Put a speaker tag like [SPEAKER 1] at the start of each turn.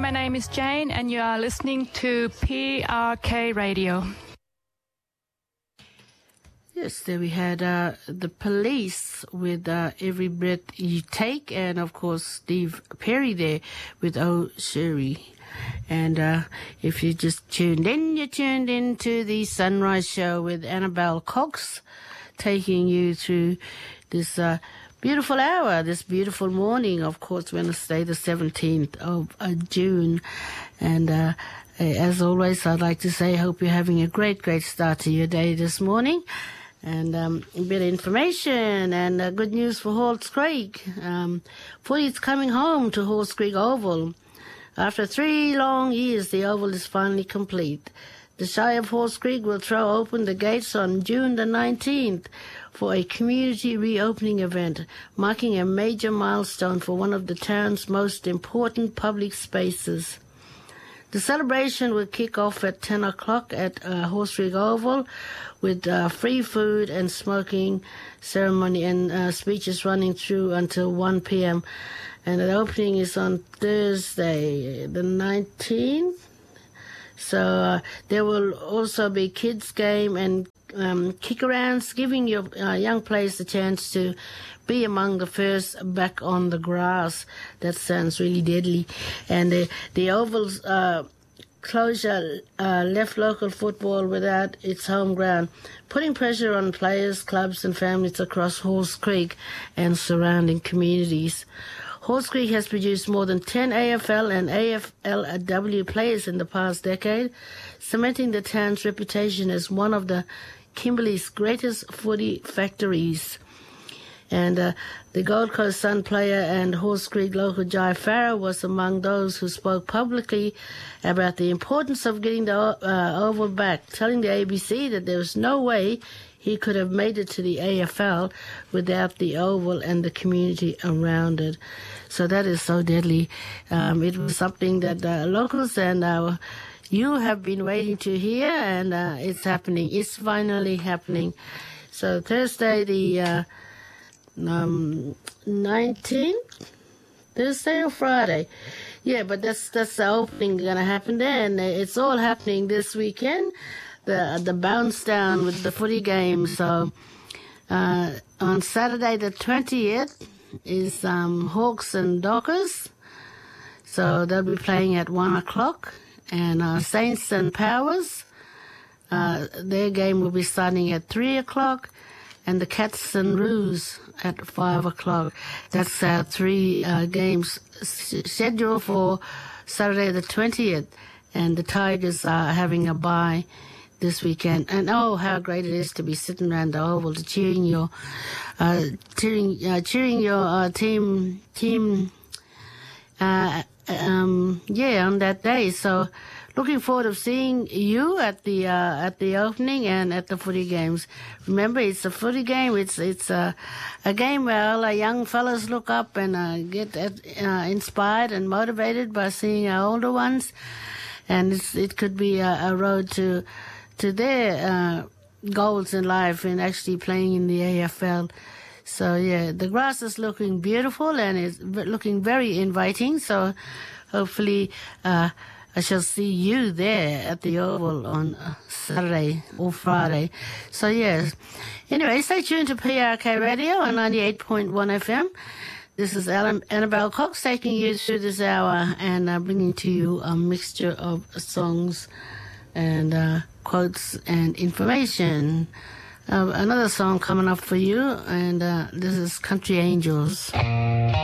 [SPEAKER 1] my name is Jane, and you are listening to PRK Radio.
[SPEAKER 2] Yes, there we had the Police with Every Breath You Take, and of course Steve Perry there with Oh Sherry. And if you just tuned in, you're tuned in to the Sunrise Show with Annabelle Cox, taking you through this beautiful hour, this beautiful morning, of course, Wednesday the 17th of June. And as always, I'd like to say, hope you're having a great, great start to your day this morning. And a bit of information and good news for Halls Creek. Footy's coming home to Halls Creek Oval. After 3 long years, the Oval is finally complete. The Shire of Halls Creek will throw open the gates on June the 19th for a community reopening event, marking a major milestone for one of the town's most important public spaces. The celebration will kick off at 10 o'clock at Halls Creek Oval with free food and smoking ceremony and speeches running through until 1 p.m. And the opening is on Thursday, the 19th. So there will also be kids' game and kick-arounds, giving your young players a chance to be among the first back on the grass. That sounds really deadly. And the Oval's closure left local football without its home ground, putting pressure on players, clubs and families across Halls Creek and surrounding communities. Halls Creek has produced more than 10 AFL and AFLW players in the past decade, cementing the town's reputation as one of the Kimberley's greatest footy factories. And the Gold Coast Sun player and Halls Creek local Jai Farah was among those who spoke publicly about the importance of getting the Oval back, telling the ABC that there was no way he could have made it to the AFL without the Oval and the community around it. So that is so deadly. It was something that locals and you have been waiting to hear, and it's happening. It's finally happening. So Thursday the 19th, Thursday or Friday? Yeah, but that's the opening going to happen there, and it's all happening this weekend. The bounce down with the footy game. So on Saturday the 20th is Hawks and Dockers. So they'll be playing at 1 o'clock. And Saints and Powers, their game will be starting at 3 o'clock. And the Cats and Roos at 5 o'clock. That's our 3 games scheduled for Saturday the 20th. And the Tigers are having a bye this weekend. And oh, how great it is to be sitting around the Oval to cheering your team on that day. So looking forward to seeing you at the opening and at the footy games. Remember, it's a footy game. It's a game where all our young fellas look up and get inspired and motivated by seeing our older ones, and it could be a road to their goals in life and actually playing in the AFL. So yeah, the grass is looking beautiful and it's looking very inviting. So hopefully I shall see you there at the Oval on Saturday or Friday. So yes. Anyway, stay tuned to PRK Radio on 98.1 FM. This is Annabelle Cox taking you through this hour and bringing to you a mixture of songs and quotes and information. Another song coming up for you, and this is Country Angels.